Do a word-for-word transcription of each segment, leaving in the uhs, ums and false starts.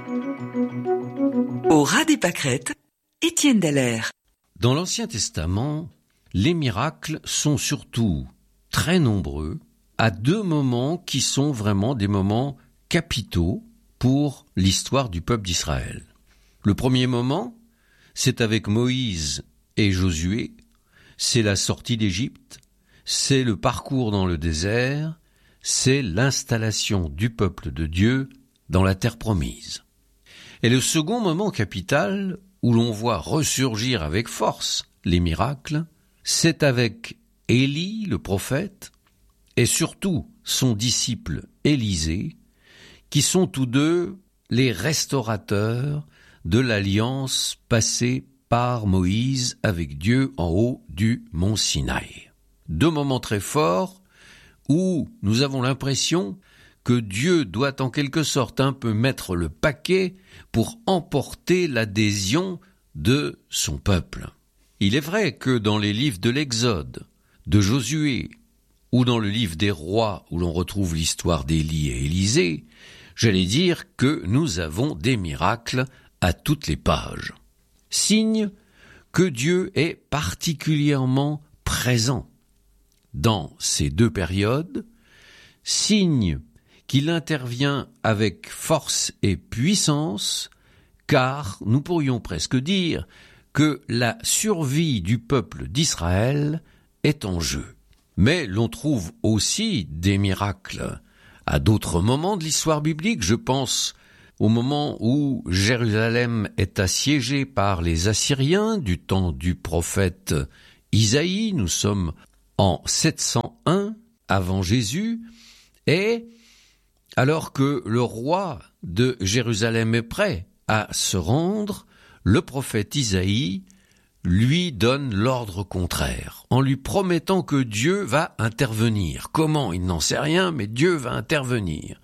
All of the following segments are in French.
Au ras des pâquerettes, Étienne Dallaire. Dans l'Ancien Testament, les miracles sont surtout très nombreux à deux moments qui sont vraiment des moments capitaux pour l'histoire du peuple d'Israël. Le premier moment, c'est avec Moïse et Josué, c'est la sortie d'Égypte, c'est le parcours dans le désert, c'est l'installation du peuple de Dieu dans la terre promise. Et le second moment capital, où l'on voit ressurgir avec force les miracles, c'est avec Élie, le prophète, et surtout son disciple Élisée, qui sont tous deux les restaurateurs de l'alliance passée par Moïse avec Dieu en haut du mont Sinaï. Deux moments très forts où nous avons l'impression que Dieu doit en quelque sorte un peu mettre le paquet pour emporter l'adhésion de son peuple. Il est vrai que dans les livres de l'Exode, de Josué, ou dans le livre des rois où l'on retrouve l'histoire d'Élie et Élisée, j'allais dire que nous avons des miracles à toutes les pages. Signe que Dieu est particulièrement présent dans ces deux périodes, signe qu'il intervient avec force et puissance, car nous pourrions presque dire que la survie du peuple d'Israël est en jeu. Mais l'on trouve aussi des miracles à d'autres moments de l'histoire biblique. Je pense au moment où Jérusalem est assiégée par les Assyriens du temps du prophète Isaïe. Nous sommes en sept cent un avant Jésus, et alors que le roi de Jérusalem est prêt à se rendre, le prophète Isaïe lui donne l'ordre contraire, en lui promettant que Dieu va intervenir. Comment? Il n'en sait rien, mais Dieu va intervenir.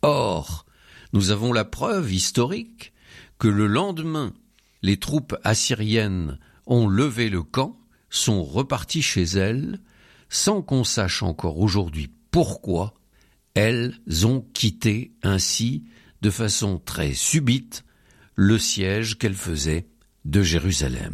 Or, nous avons la preuve historique que le lendemain, les troupes assyriennes ont levé le camp, sont reparties chez elles, sans qu'on sache encore aujourd'hui pourquoi elles ont quitté ainsi, de façon très subite, le siège qu'elles faisaient de Jérusalem.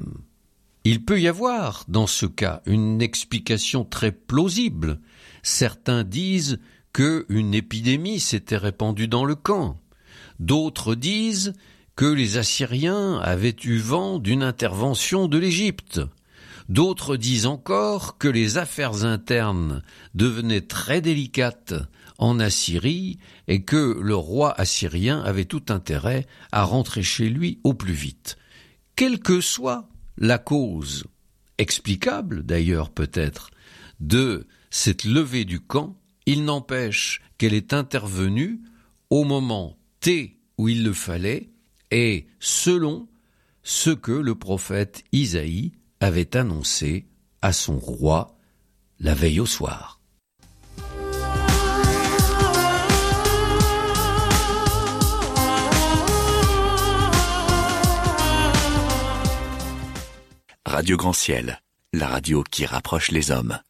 Il peut y avoir, dans ce cas, une explication très plausible. Certains disent qu'une épidémie s'était répandue dans le camp. D'autres disent que les Assyriens avaient eu vent d'une intervention de l'Égypte. D'autres disent encore que les affaires internes devenaient très délicates en Assyrie et que le roi assyrien avait tout intérêt à rentrer chez lui au plus vite. Quelle que soit la cause, explicable d'ailleurs peut-être, de cette levée du camp, il n'empêche qu'elle est intervenue au moment T où il le fallait et selon ce que le prophète Isaïe avait annoncé à son roi la veille au soir. Radio Grand Ciel, la radio qui rapproche les hommes.